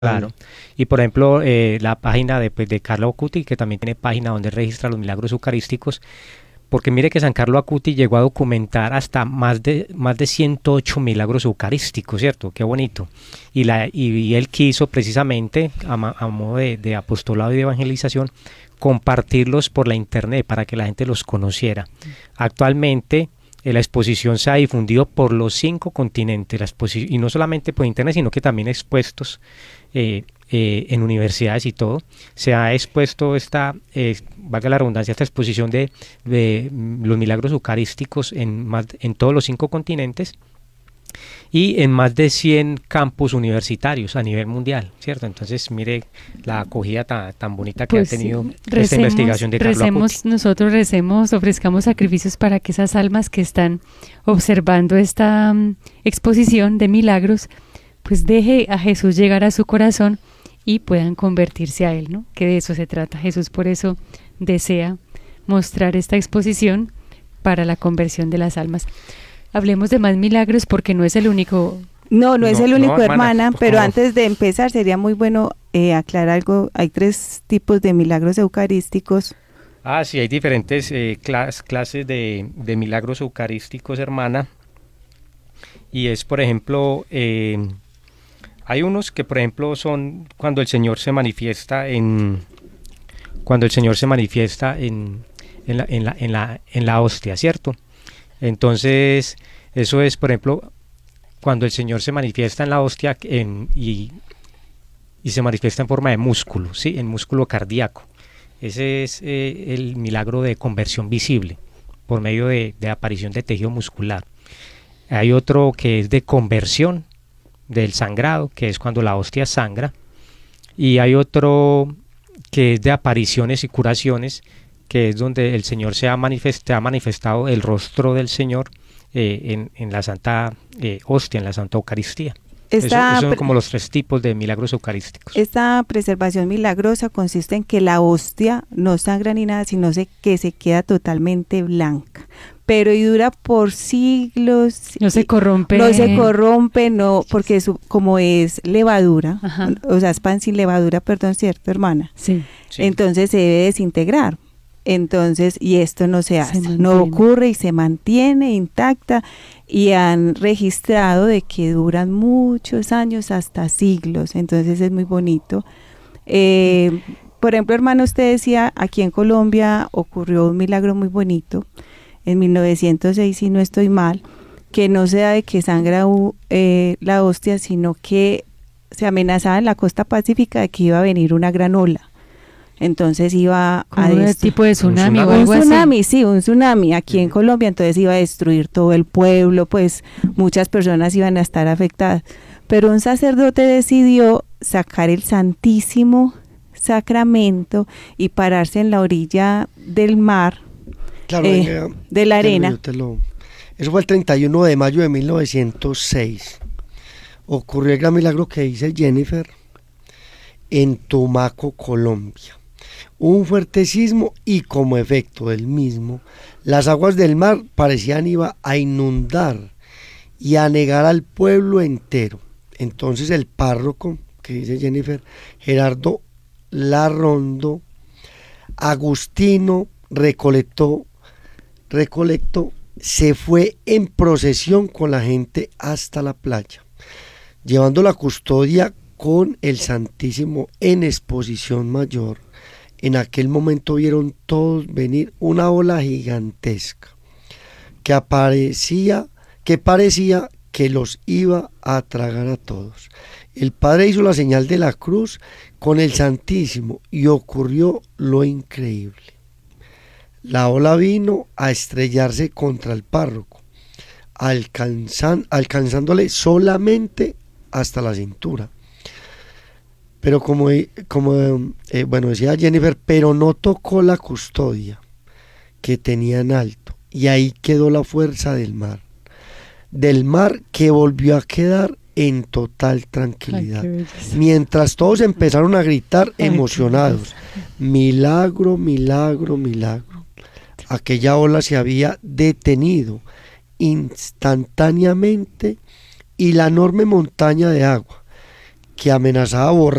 Claro. Y por ejemplo, la página de Carlo Acuti, que también tiene página donde registra los milagros eucarísticos, porque mire que San Carlo Acuti llegó a documentar hasta más de 108 milagros eucarísticos, ¿cierto? Qué bonito. Y él quiso precisamente, a modo de apostolado y de evangelización, compartirlos por la internet para que la gente los conociera. Actualmente la exposición se ha difundido por los 5 continentes, y no solamente por internet, sino que también expuestos en universidades y todo. Se ha expuesto valga la redundancia, esta exposición de los milagros eucarísticos en todos los 5 continentes y en más de 100 campus universitarios a nivel mundial, ¿cierto? Entonces, mire la acogida tan bonita que Pues ha tenido esta recemos, investigación de Carlo Acuti. nosotros recemos, ofrezcamos sacrificios para que esas almas que están observando esta exposición de milagros, pues deje a Jesús llegar a su corazón y puedan convertirse a Él, ¿no? Que de eso se trata. Jesús por eso desea mostrar esta exposición para la conversión de las almas. Hablemos de más milagros porque no es el único. No es el único, hermana, pero ¿cómo? antes de empezar sería muy bueno aclarar algo. Hay 3 tipos de milagros eucarísticos. Sí, hay diferentes clases de milagros eucarísticos, hermana. Y es, por ejemplo, hay unos que, por ejemplo, son cuando el Señor se manifiesta en la hostia, ¿cierto? Entonces, eso es, por ejemplo, cuando el Señor se manifiesta en la hostia y se manifiesta en forma de músculo, ¿sí? En músculo cardíaco. Ese es el milagro de conversión visible por medio de aparición de tejido muscular. Hay otro que es de conversión del sangrado, que es cuando la hostia sangra. Y hay otro que es de apariciones y curaciones, que es donde el Señor ha manifestado el rostro del Señor en la Santa Hostia, en la Santa Eucaristía. Esos son como los 3 tipos de milagros eucarísticos. Esta preservación milagrosa consiste en que la hostia no sangra ni nada, sino que se queda totalmente blanca. Pero y dura por siglos. No se corrompe. No, porque como es levadura, Ajá. o sea, es pan sin levadura, perdón, ¿cierto, hermana? Sí. Entonces se debe desintegrar. Entonces, y esto no se hace, no ocurre y se mantiene intacta, y han registrado de que duran muchos años, hasta siglos. Entonces es muy bonito. Por ejemplo, hermano, usted decía, aquí en Colombia ocurrió un milagro muy bonito en 1906, si no estoy mal, que no se da de que sangra la hostia, sino que se amenazaba en la costa pacífica de que iba a venir una gran ola. Entonces iba a destruir, tipo de tsunami o un algo tsunami, así. Sí, un tsunami aquí en Colombia. Entonces iba a destruir todo el pueblo, pues muchas personas iban a estar afectadas. Pero un sacerdote decidió sacar el Santísimo Sacramento y pararse en la orilla del mar, claro, de la arena. Eso fue el 31 de mayo de 1906. Ocurrió el gran milagro que dice Jennifer en Tumaco, Colombia. Un fuerte sismo y como efecto del mismo, las aguas del mar parecían iba a inundar y a anegar al pueblo entero. Entonces el párroco, que dice Jennifer, Gerardo Larrondo, Agustino recolectó, se fue en procesión con la gente hasta la playa, llevando la custodia con el Santísimo en exposición mayor. En aquel momento vieron todos venir una ola gigantesca que parecía que los iba a tragar a todos. El Padre hizo la señal de la cruz con el Santísimo y ocurrió lo increíble. La ola vino a estrellarse contra el párroco, alcanzándole solamente hasta la cintura. Pero como decía Jennifer, pero no tocó la custodia que tenía en alto, y ahí quedó la fuerza del mar que volvió a quedar en total tranquilidad. Ay, Mientras todos empezaron a gritar emocionados, milagro, milagro, milagro. Aquella ola se había detenido instantáneamente y la enorme montaña de agua que amenazaba